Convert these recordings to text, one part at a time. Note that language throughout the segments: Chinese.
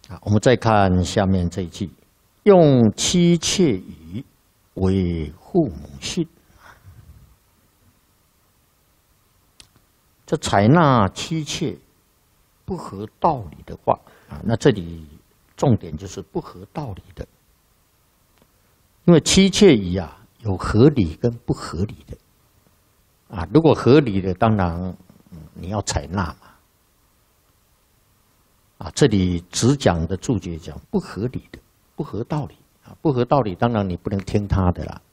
啊，我们再看下面这一句：用妻妾语为父母训。这采纳妻妾不合道理的话啊，那这里重点就是不合道理的，因为妻妾语啊有合理跟不合理的啊。如果合理的，当然你要采纳嘛。啊，这里只讲的注解讲不合理的、不合道理啊，不合道理，当然你不能听他的啦。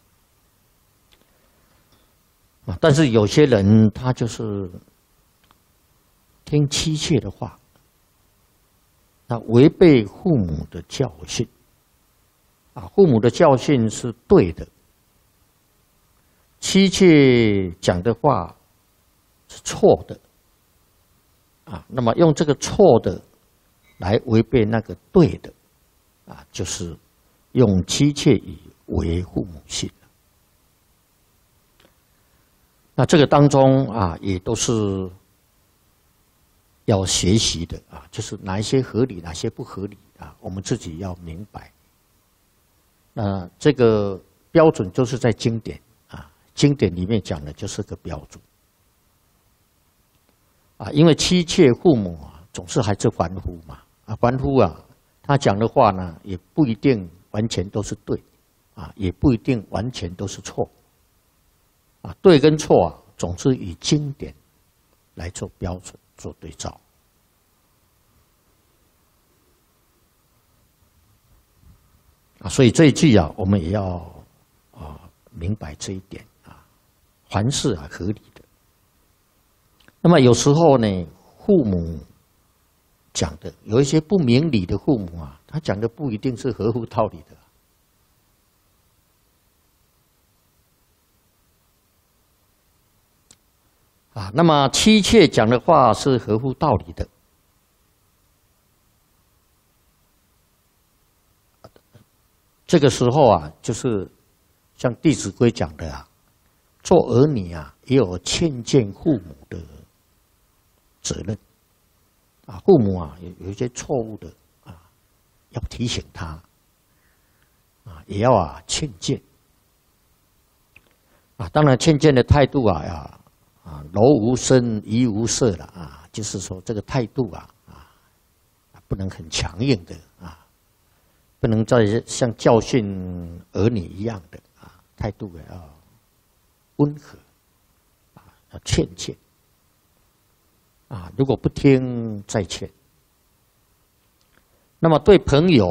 啊，但是有些人他就是听妻妾的话，那违背父母的教训啊，父母的教训是对的，妻妾讲的话是错的啊，那么用这个错的来违背那个对的，啊，就是用妻妾语为父母训。那这个当中啊，也都是要学习的啊，就是哪一些合理，哪些不合理啊，我们自己要明白。那这个标准就是在经典啊，经典里面讲的就是个标准啊，因为妻妾父母啊，总是还是凡夫嘛。啊，凡夫啊，他讲的话呢，也不一定完全都是对，啊，也不一定完全都是错，啊，对跟错啊，总是以经典来做标准、做对照。啊，所以这一句啊，我们也要明白这一点啊，凡事啊合理的。那么有时候呢，父母讲的有一些不明理的父母啊，他讲的不一定是合乎道理的啊。那么妻妾讲的话是合乎道理的，这个时候啊，就是像《弟子规》讲的啊，做儿女啊也有劝谏父母的责任。啊，父母啊有一些错误的啊，要提醒他啊，也要劝谏啊。当然，劝谏的态度柔无声，怡无色了啊，就是说这个态度不能很强硬的啊，不能再像教训儿女一样的啊，态度要温和啊，要劝谏。啊，如果不听再劝。那么对朋友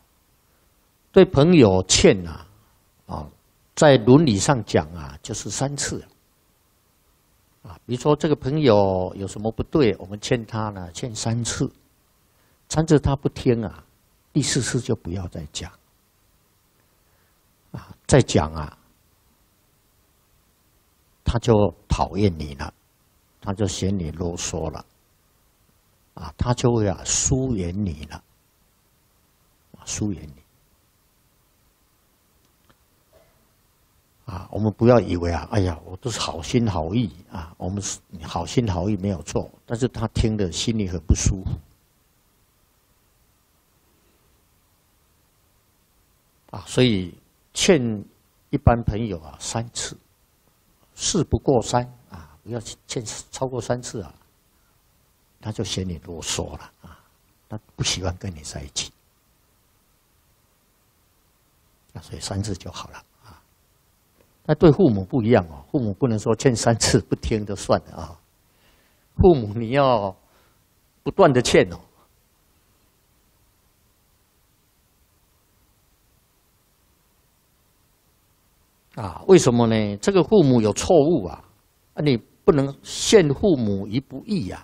劝在伦理上讲啊，就是3次啊。比如说这个朋友有什么不对，我们劝他呢，劝3次，3次他不听啊，第4次就不要再讲啊，再讲啊，他就讨厌你了。他就嫌你啰嗦了，啊，他就会疏远你了，疏远你，啊，我们不要以为哎呀，我都是好心好意啊，我们好心好意没有错，但是他听了心里很不舒服，啊，所以劝一般朋友3次，事不过3。不要劝超过3次啊，他就嫌你啰嗦了啊，他不喜欢跟你在一起，所以3次就好了啊。那对父母不一样哦，父母不能说劝3次不听就算了啊，父母你要不断的劝哦。啊，为什么呢？这个父母有错误啊，你不能陷父母于不义呀！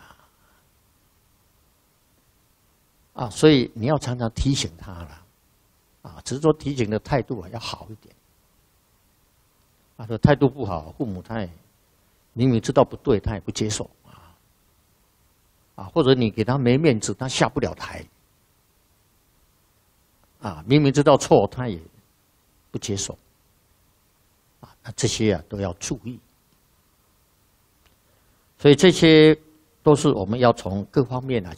啊，所以你要常常提醒他了，啊，只是说提醒的态度要好一点。啊，这态度不好，父母他也明明知道不对，他也不接受啊，或者你给他没面子，他下不了台。啊，明明知道错，他也不接受。啊，那这些都要注意。所以这些都是我们要从各方面